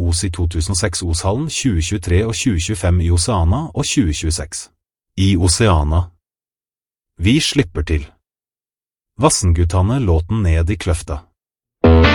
OS i 2006 OS-hallen 2023 og 2025 i Oceana og 2026. I Oceana. Vi slipper til. Vassendgutane låten ned i kløfta.